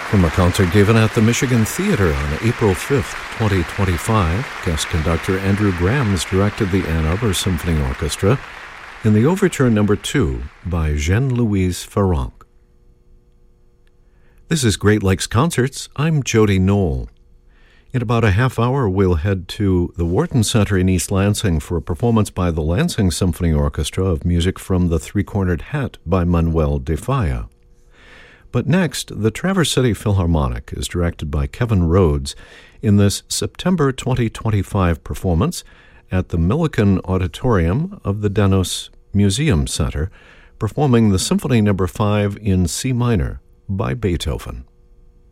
From a concert given at the Michigan Theater on April 5th, 2025, guest conductor Andrew Grams directed the Ann Arbor Symphony Orchestra in the Overture No. 2 by Jean-Louis Ferrand. This is Great Lakes Concerts. I'm Jody Knoll. In about a half hour, we'll head to the Wharton Center in East Lansing for a performance by the Lansing Symphony Orchestra of music from The Three-Cornered Hat by Manuel de Falla. But next, the Traverse City Philharmonic is directed by Kevin Rhodes in this September 2025 performance at the Millikan Auditorium of the Denos Museum Center, performing the Symphony No. 5 in C minor by Beethoven.